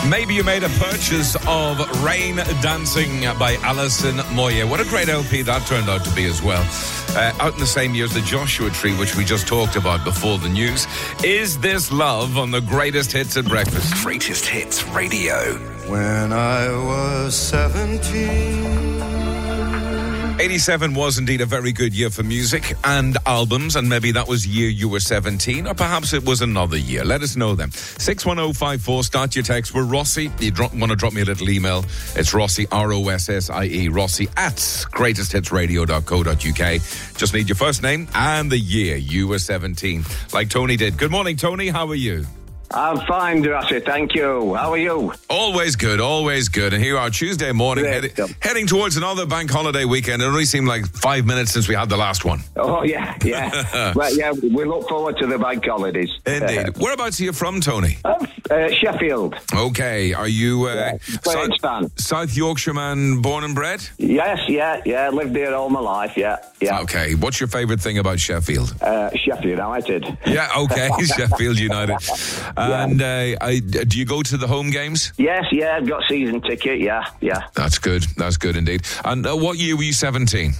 Maybe you made a purchase of Rain Dancing by Alison Moyet. What a great LP that turned out to be as well. Out in the same year as the Joshua Tree, which we just talked about before the news. Is This Love on the Greatest Hits at Breakfast? Greatest Hits Radio. When I was 17... 87 was indeed a very good year for music and albums, and maybe that was the year you were 17, or perhaps it was another year. Let us know then. 61054, start your text. We're Rossi. You want to drop me a little email, it's Rossi, R-O-S-S-I-E, Rossi at greatesthitsradio.co.uk. Just need your first name and the year you were 17, like Tony did. Good morning, Tony. How are you? I'm fine, Rossi, thank you. How are you? Always good, always good. And here are Tuesday morning, heading towards another bank holiday weekend. It only seemed like 5 minutes since we had the last one. Oh, yeah. Well, yeah, we look forward to the bank holidays. Indeed. Whereabouts are you from, Tony? Sheffield. Okay. Are you South Yorkshire man, born and bred? Yes, yeah. Lived there all my life, yeah. Okay. What's your favourite thing about Sheffield? Sheffield United. Yeah, okay. Sheffield United. And do you go to the home games? Yes, I've got season ticket, yeah. That's good indeed. And what year were you 17?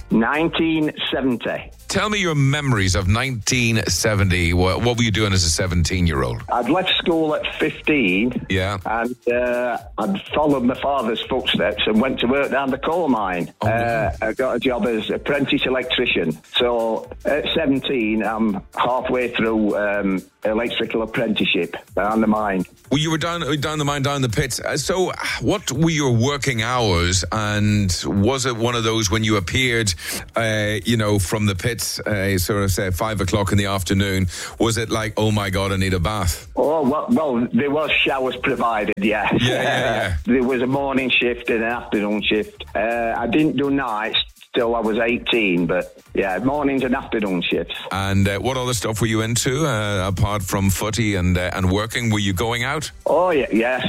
1970. Tell me your memories of 1970. What were you doing as a 17-year-old? I'd left school at 15. Yeah. And I'd followed my father's footsteps and went to work down the coal mine. I got a job as apprentice electrician. So at 17, I'm halfway through electrical apprenticeship down the mine. Well, you were down the mine, down the pits. So what were your working hours? And was it one of those when you appeared, from the pits, sort of say 5 o'clock in the afternoon, was it like, oh my God, I need a bath? Oh, well, there was showers provided, yeah. Yeah. There was a morning shift and an afternoon shift. I didn't do nights till I was 18, but yeah, mornings and afternoon shifts. And what other stuff were you into, apart from footy and working? Were you going out? Oh, yes.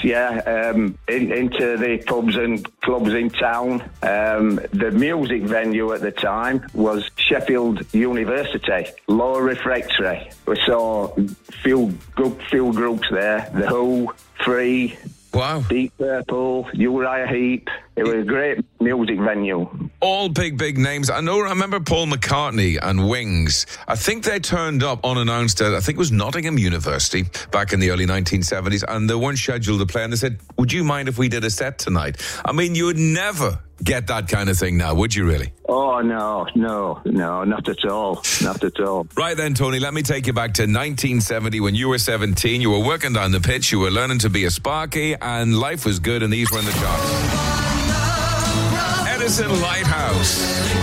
Into the pubs and clubs in town. The music venue at the time was Sheffield University, Lower Refectory. We saw few groups there, The Who, Free, wow, Deep Purple, Uriah Heep. It was a great music venue. All big names. I remember Paul McCartney and Wings. I think they turned up unannounced at, I think it was Nottingham University back in the early 1970s, and they weren't scheduled to play, and they said, would you mind if we did a set tonight? I mean, you would never get that kind of thing now, would you really? Oh, no, not at all. Not at all. Right then, Tony, let me take you back to 1970 when you were 17. You were working down the pitch, you were learning to be a sparky, and life was good, and these were in the charts. Edison Lighthouse.